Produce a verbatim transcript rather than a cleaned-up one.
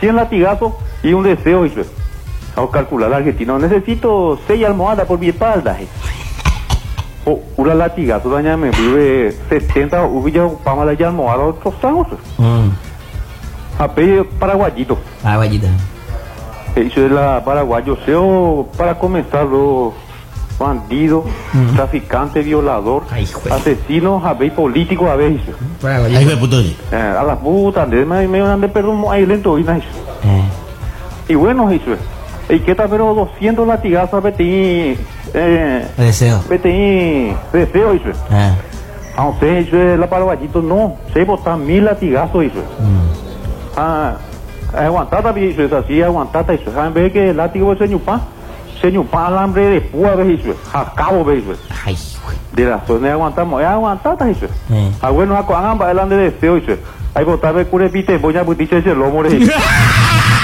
cien latigazos y un deseo, dice. Vamos a calcular argentino. Necesito seis almohadas por mi espalda. O una latigazo, doña me vive setenta, hubiera para la almohada otros años. A pedir paraguayito. Paraguayito. Eso es la paraguayo. Seo para comenzar los bandidos, uh-huh. traficantes, violador, Ay, asesinos, a ver, políticos, a ver. Ahí fue puto. Eh, a las putas, me me van a perdón ahí lento y nice. Eh. Y bueno, eso. ¿Y qué tal, pero doscientos latigazos a Betty? Eh, deseo. Betty, deseo, eso. Eh. Ah, sé, eso es la paraguayito, no. Se botan mil latigazos, eso. Mm. Ah, aguantar también, eso es así, aguantar, eso. ¿Saben ver que el látigo es señupá? Señupá, alambre de púa, eso. Acabo, eso. Ay, de la zona de aguantamos, es aguantar, eso. Ah, bueno, hagan para el de deseo, eso. Ahí botar, ve, curepite, voy a butiche ese lomo, eso.